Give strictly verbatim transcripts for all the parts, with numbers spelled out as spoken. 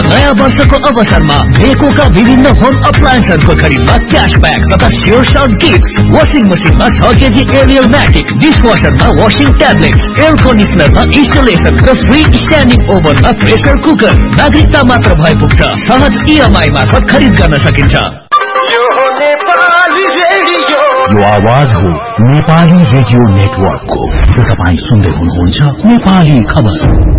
नयाँ वर्षको अवसरमा भेकोका विभिन्न होम अप्लायन्सहरूको खरिदमा क्यासब्याक तथा स्योर सर्ट गिफ्ट। वासिङ मसिनमा छ KG Ariel म्याटिक, डिसवासरमा washing tablets, air कन्डिसनरमा installation र फ्री स्ट्यान्डिङ ओभनमा प्रेसर कुकर। नागरिकता मात्र भए पुग्छ, सहज इएमआई मार्फत खरिद गर्न सकिन्छ। यो आवाज हो नेपाली रेडियो नेटवर्कको। तपाईँ सुन्दै हुनुहुन्छ नेपाली खबर।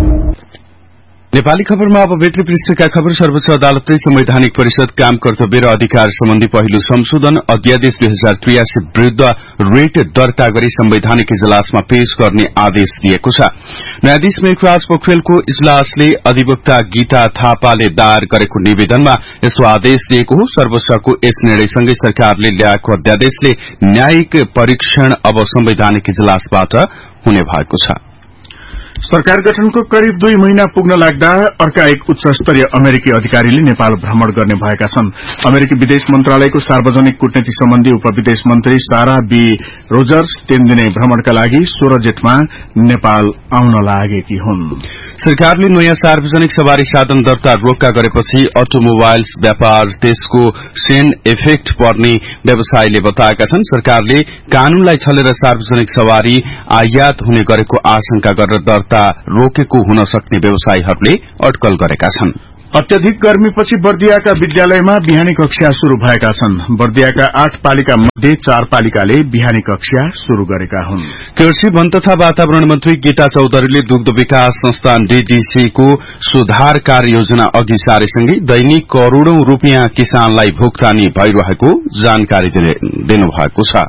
नेपाली खबरमा अब भित्री पृष्ठका खबर। सर्वोच्च अदालतले संवैधानिक परिषद काम कर्तव्य र अधिकार सम्बन्धी पहिलो संशोधन अध्यादेश दुई हजार त्रियासी विरूद्ध रेट दर्ता गरी संवैधानिक इजलासमा पेश गर्ने आदेश दिएको छ। न्यायाधीश मेघराज पोखरेलको इजलासले अधिवक्ता गीता थापाले दायर गरेको निवेदनमा यस्तो आदेश दिएको हो। सर्वोच्चको यस निर्णयसँगै सरकारले ल्याएको अध्यादेशले न्यायिक परीक्षण अब संवैधानिक इजलासबाट हुने भएको छ। सरकार गठनको करिब दुई महिना पुग्न लाग्दा अर्का एक उच्च स्तरीय अमेरिकी अधिकारीले नेपाल भ्रमण गर्ने भएका छन्। अमेरिकी विदेश मन्त्रालयको सार्वजनिक कूटनीति सम्बन्धी उपविदेश मन्त्री सारा बी रोजर्स तीन दिने भ्रमणका लागि सोह्र जेठमा नेपाल आउन लागेकी हुन्। सरकारले नयाँ सार्वजनिक सवारी साधन दर्ता रोक्का गरेपछि अटोमोबाइल्स व्यापार त्यसको सेन इफेक्ट पर्ने व्यवसायीले बताएका छन्। सरकारले कानूनलाई छलेर सार्वजनिक सवारी आयात हुने गरेको आशंका गरेर दर्ता रोकेको हुन सक्ने व्यवसायीहरूले अड्कल गरेका छन्। अत्यधिक गर्मीपछि बर्दियाका विद्यालयमा बिहानी कक्षा शुरू भएका छन्। बर्दियाका आठ पालिका मध्ये चार पालिकाले बिहानी कक्षा शुरू गरेका हुन्। कृषि वन तथा वातावरण मन्त्री गीता चौधरीले दुग्ध विकास संस्थान डीडीसी को सुधार कार्य योजना अघि सारेसँगै दैनिक करोड़ौं रूपियाँ किसानलाई भुक्तानी भइरहेको जानकारी दिनुभएको छ।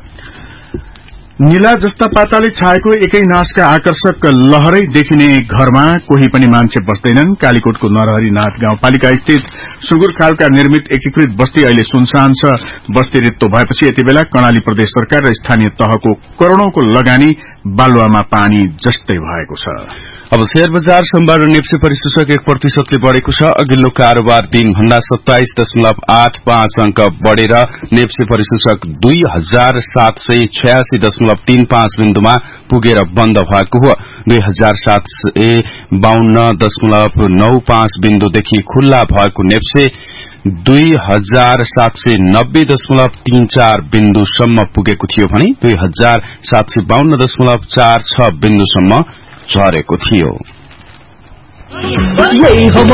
नीला जस्ता पाताले छाएको एकै नाचका आकर्षक लहरै देखिने घरमा कोही पनि मान्छे बस्दैनन्। कालीकोटको नरहरी नाथ गाउँपालिका स्थित सुगुर खालका निर्मित एकीकृत बस्ती अहिले सुनसान छ। बस्ती रित्तो भएपछि यति बेला कर्णाली प्रदेश सरकार र स्थानीय तहको करोड़ौंको लगानी बालुवामा पानी जस्तै भएको छ। अब शेयर बजार सोमबार नेप्से परिसूचक एक प्रतिशतले बढ़ेको छ। अघिल्लो कारोबार दिन भन्दा सत्ताइस दशमलव आठ पाँच अंक बढ़ेर नेप्से परिसूचक दुई हजार सात सय छयासी दशमलव तीन पाँच बिन्दुमा पुगेर बन्द भएको हो। दुई हजार सात सय बाहन्न दशमलव नौ पाँच बिन्दुदेखि खुल्ला भएको नेप्से दुई हजार सात सय नब्बे दशमलव तीन चार बिन्दुसम्म पुगेको थियो भने दुई हजार सात सय बाहन्न दशमलव चार छ बिन्दुसम्म झरेको थियो।